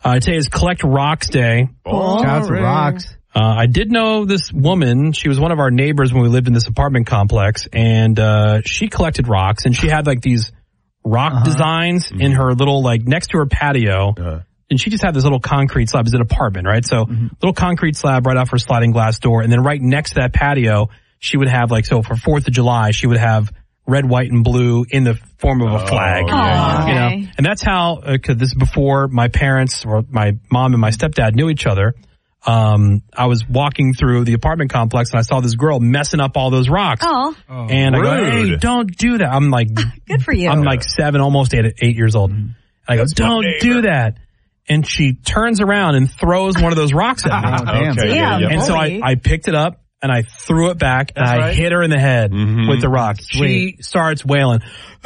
Today is Collect Rocks Day. Shout out to Rocks. I did know this woman. She was one of our neighbors when we lived in this apartment complex, and she collected rocks, and she had like these rock designs in her little, like, next to her patio. And she just had this little concrete slab. It's an apartment, right? So little concrete slab right off her sliding glass door, and then right next to that patio, she would have, like, so for 4th of July, she would have red, white, and blue in the form of a flag. Yeah. You know? And that's how, because this is before my parents, or my mom and my stepdad knew each other. I was walking through the apartment complex and I saw this girl messing up all those rocks. And I go, hey, don't do that. I'm like, good for you. I'm like 7, almost 8 years old. And I go, don't do that. And she turns around and throws one of those rocks at me. And so I picked it up and I threw it back and I hit her in the head with the rock. She starts wailing.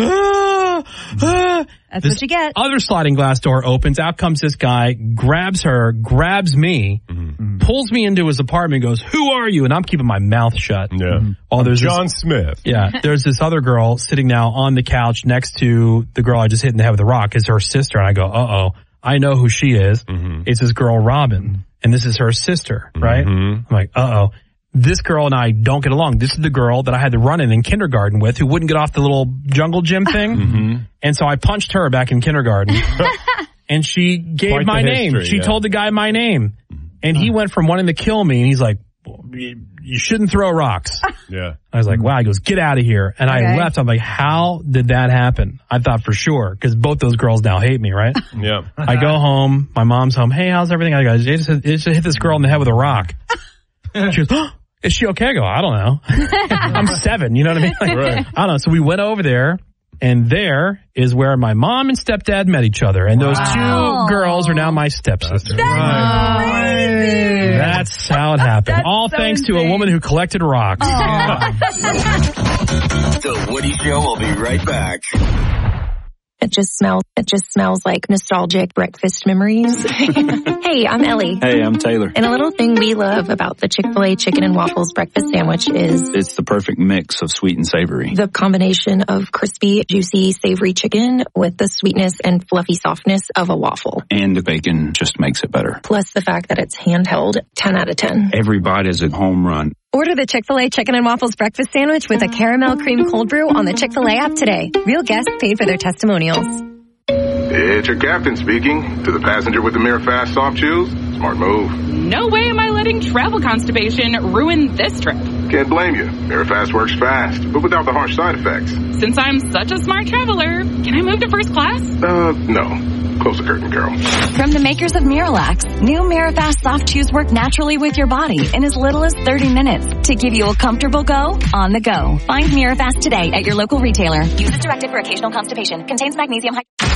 That's what you get. Other sliding glass door opens. Out comes this guy, grabs her, grabs me, pulls me into his apartment, goes, who are you? And I'm keeping my mouth shut. Oh, there's John Smith. There's this other girl sitting now on the couch next to the girl I just hit in the head with the rock, is her sister. And I go, uh-oh, I know who she is. It's this girl, Robin. And this is her sister, right? I'm like, uh-oh. This girl and I don't get along. This is the girl that I had to run in kindergarten with, who wouldn't get off the little jungle gym thing. And so I punched her back in kindergarten. And she gave my name. She told the guy my name. And he went from wanting to kill me, and he's like, you shouldn't throw rocks. I was like, wow. He goes, get out of here. And I left. I'm like, how did that happen? I thought for sure, because both those girls now hate me, right? I go home. My mom's home. Hey, how's everything? I go, I just hit this girl in the head with a rock. She goes, oh, is she okay? I go, I don't know. I'm 7, you know what I mean? Like, I don't know. So we went over there, and there is where my mom and stepdad met each other. And those 2 girls are now my stepsisters. That's how it happened. All thanks to a woman who collected rocks. The Woody Show will be right back. It just smells like nostalgic breakfast memories. Hey, I'm Ellie. Hey, I'm Taylor. And a little thing we love about the Chick-fil-A chicken and waffles breakfast sandwich is it's the perfect mix of sweet and savory. The combination of crispy, juicy, savory chicken with the sweetness and fluffy softness of a waffle. And the bacon just makes it better. Plus the fact that it's handheld, 10 out of 10. Every bite is a home run. Order the Chick-fil-A Chicken and Waffles Breakfast Sandwich with a caramel cream cold brew on the Chick-fil-A app today. Real guests paid for their testimonials. It's your captain speaking. To the passenger with the Mirafast soft chews, smart move. No way am I letting travel constipation ruin this trip. Can't blame you. Mirafast works fast, but without the harsh side effects. Since I'm such a smart traveler, can I move to first class? No. Close the curtain, Carol. From the makers of Miralax, new Mirafast soft chews work naturally with your body in as little as 30 minutes to give you a comfortable go on the go. Find Mirafast today at your local retailer. Use as directed for occasional constipation. Contains magnesium.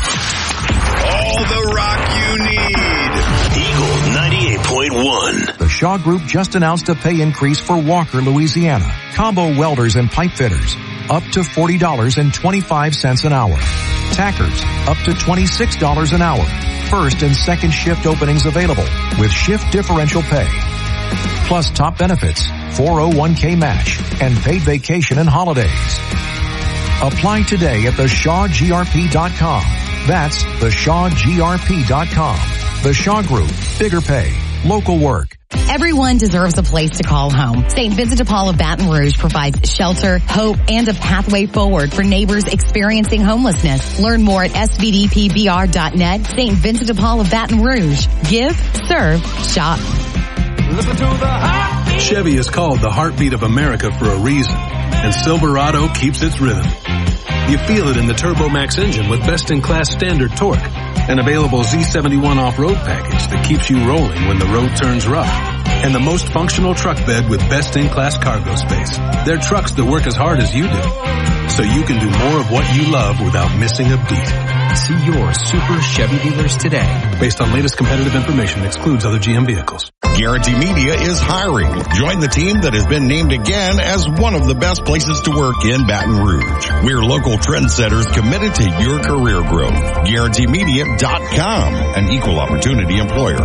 All the rock you need. Eagle 98.1. The Shaw Group just announced a pay increase for Walker, Louisiana. Combo welders and pipe fitters, up to $40.25 an hour. Tackers, up to $26 an hour. First and second shift openings available with shift differential pay. Plus top benefits, 401k match, and paid vacation and holidays. Apply today at theshawgrp.com. That's theshawgrp.com. The Shaw Group, bigger pay, local work. Everyone deserves a place to call home. St. Vincent de Paul of Baton Rouge provides shelter, hope, and a pathway forward for neighbors experiencing homelessness. Learn more at svdpbr.net. St. Vincent de Paul of Baton Rouge. Give, serve, shop. Listen to the heartbeat. Chevy is called the heartbeat of America for a reason, and Silverado keeps its rhythm. You feel it in the Turbo Max engine with best-in-class standard torque, an available Z71 off-road package that keeps you rolling when the road turns rough, and the most functional truck bed with best-in-class cargo space. They're trucks that work as hard as you do, so you can do more of what you love without missing a beat. See your Super Chevy dealers today. Based on latest competitive information, excludes other GM vehicles. Guarantee Media is hiring. Join the team that has been named again as one of the best places to work in Baton Rouge. We're local trendsetters committed to your career growth. GuaranteeMedia.com, an equal opportunity employer.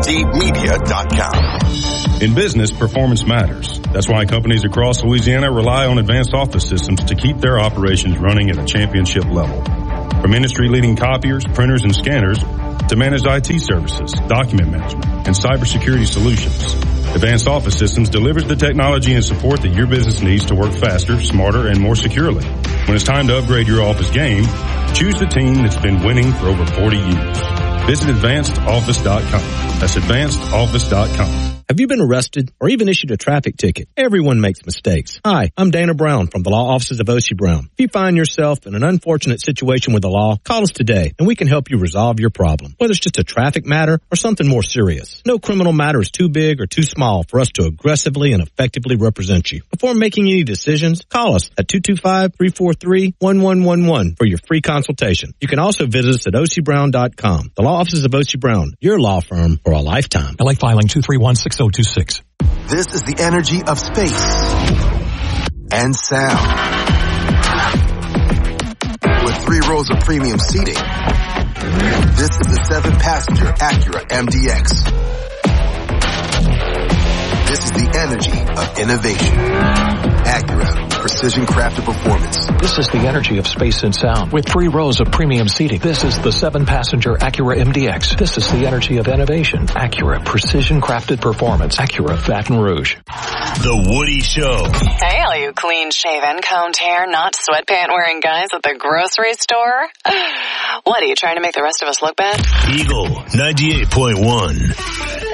GuaranteeMedia.com. In business, performance matters. That's why companies across Louisiana rely on advanced office systems to keep their operations running at a championship level. From industry-leading copiers, printers, and scanners, to managed IT services, document management, and cybersecurity solutions. Advanced Office Systems delivers the technology and support that your business needs to work faster, smarter, and more securely. When it's time to upgrade your office game, choose the team that's been winning for over 40 years. Visit AdvancedOffice.com. That's AdvancedOffice.com. Have you been arrested or even issued a traffic ticket? Everyone makes mistakes. Hi, I'm Dana Brown from the law offices of O.C. Brown. If you find yourself in an unfortunate situation with the law, call us today and we can help you resolve your problem, whether it's just a traffic matter or something more serious. No criminal matter is too big or too small for us to aggressively and effectively represent you. Before making any decisions, call us at 225-343-1111 for your free consultation. You can also visit us at ocbrown.com. The law offices of O.C. Brown, your law firm for a lifetime. LA filing 2316026. This is the energy of space and sound. With 3 rows of premium seating, this is the 7-passenger Acura MDX. This is the energy of innovation. Acura, precision crafted performance. This is the energy of space and sound. With 3 rows of premium seating, this is the 7-passenger Acura MDX. This is the energy of innovation. Acura, precision crafted performance. Acura, Baton Rouge. The Woody Show. Hey, all you clean-shaven, combed hair, not sweatpant-wearing guys at the grocery store. What, are you trying to make the rest of us look bad? Eagle 98.1.